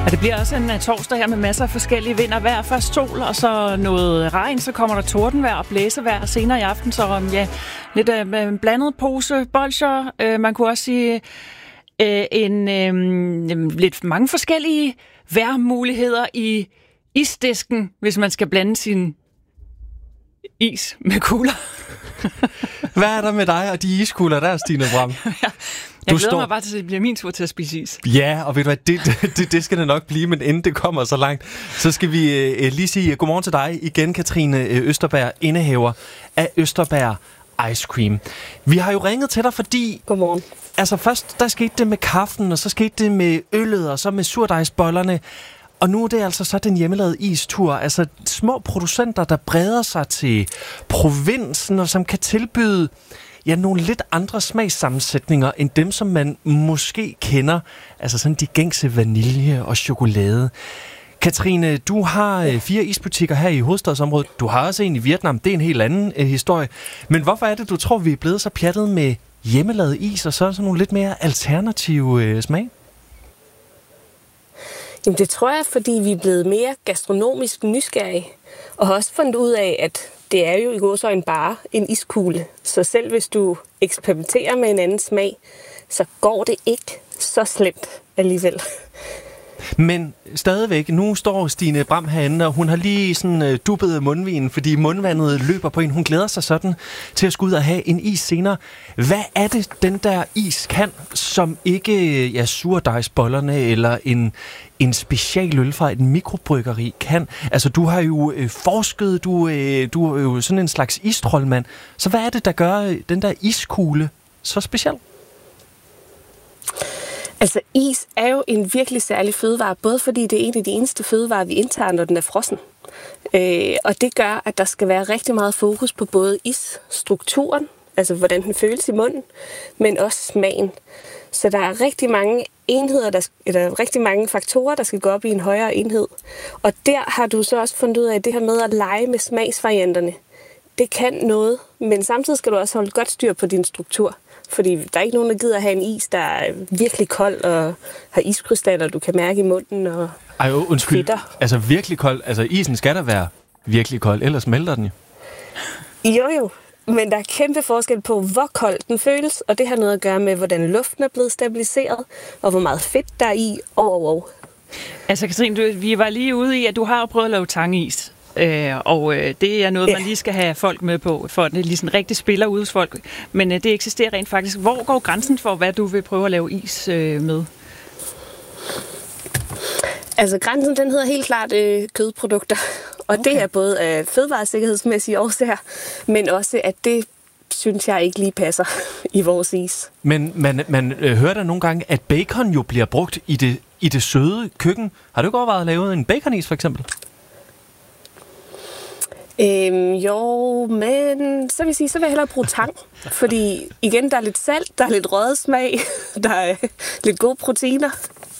Og det bliver også en torsdag her med masser af forskellige vind og vejr. Først sol, og så noget regn, så kommer der tordenvejr og blæsevejr senere i aften. Så ja, lidt blandet pose bolsjer. Man kunne også sige lidt mange forskellige vejrmuligheder i isdisken, hvis man skal blande sin is med kugler. Hvad er der med dig og de iskugler der, Stine Bram? Jeg glæder mig bare til, at det bliver min tur til at spise is. Ja, og ved du hvad, det skal det nok blive, men inden det kommer så langt, så skal vi lige sige godmorgen til dig igen, Katrine Østerberg, indehaver af Østerberg Ice Cream. Vi har jo ringet til dig, fordi... Godmorgen. Altså først, der skete det med kaffen, og så skete det med øllet, og så med surdejsbollerne. Og nu er det altså så den hjemmelavede istur. Altså små producenter, der breder sig til provinsen, og som kan tilbyde nogle lidt andre smagssammensætninger, end dem, som man måske kender. Altså sådan de gængse vanilje og chokolade. Katrine, du har 4 isbutikker her i hovedstadsområdet. Du har også en i Vietnam. Det er en helt anden historie. Men hvorfor er det, du tror, vi er blevet så pjattet med hjemmelavet is, og så sådan nogle lidt mere alternative smag? Jamen det tror jeg, fordi vi er blevet mere gastronomisk nysgerrige, og har også fundet ud af, at det er jo i gåseøjne bare en iskugle. Så selv hvis du eksperimenterer med en anden smag, så går det ikke så slemt alligevel. Men stadigvæk, nu står Stine Bram herinde, og hun har lige sådan duppet mundvinen, fordi mundvandet løber på en. Hun glæder sig sådan til at skulle ud og have en is senere. Hvad er det, den der is kan, som ikke surdejsbollerne eller en specialøl fra et mikrobryggeri kan? Altså, du har jo forsket, du er jo sådan en slags istrollmand. Så hvad er det, der gør den der iskugle så speciel? Altså, is er jo en virkelig særlig fødevare, både fordi det er en af de eneste fødevarer, vi indtager, når den er frossen. Og det gør, at der skal være rigtig meget fokus på både isstrukturen, altså hvordan den føles i munden, men også smagen. Så der er rigtig mange rigtig mange faktorer, der skal gå op i en højere enhed. Og der har du så også fundet ud af, at det her med at lege med smagsvarianterne, det kan noget, men samtidig skal du også holde godt styr på din struktur. Fordi der er ikke nogen, der gider at have en is, der er virkelig kold og har iskrystaller, du kan mærke i munden og fedter. Altså virkelig kold. Altså isen skal da være virkelig kold, ellers smelter den jo. Jo, men der er kæmpe forskel på, hvor kold den føles, og det har noget at gøre med, hvordan luften er blevet stabiliseret, og hvor meget fedt der er i. Altså Katrine, vi var lige ude i, at du har prøvet at lave tangis. Og det er noget, man lige skal have folk med på, for at det ligesom rigtig spiller ude hos folk. Men det eksisterer rent faktisk. Hvor går grænsen for, hvad du vil prøve at lave is med? Altså grænsen, den hedder helt klart kødprodukter. Og okay. Det er både af fødevaresikkerhedsmæssige årsager, men også, at det synes jeg ikke lige passer i vores is. Men man hører der nogle gange, at bacon jo bliver brugt i det søde køkken. Har du ikke overvejet at lave en baconis for eksempel? Jo, men så vil jeg hellere bruge tang. Fordi igen, der er lidt salt, der er lidt røget smag, der er lidt gode proteiner.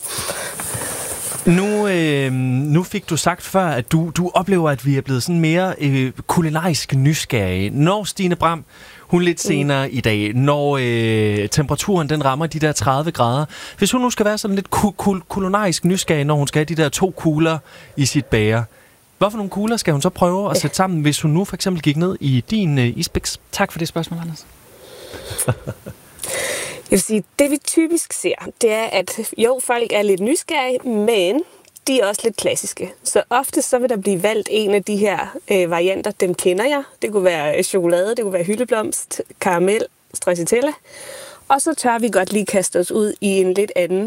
Nu fik du sagt før, at du oplever, at vi er blevet sådan mere kulinarisk nysgerrige. Når Stine Bram, hun lidt senere i dag, når temperaturen den rammer de der 30 grader. Hvis hun nu skal være sådan lidt kulinarisk nysgerrig, når hun skal have de der 2 kugler i sit bager, hvorfor nogle kugler skal hun så prøve at sætte sammen, hvis hun nu for eksempel gik ned i din isbiks? Tak for det spørgsmål, Anders. Jeg vil sige, det vi typisk ser, det er, at folk er lidt nysgerrige, men de er også lidt klassiske. Så ofte så vil der blive valgt en af de her varianter, dem kender jeg. Det kunne være chokolade, det kunne være hyldeblomst, karamel, stracciatella. Og så tør vi godt lige kaste os ud i en lidt anden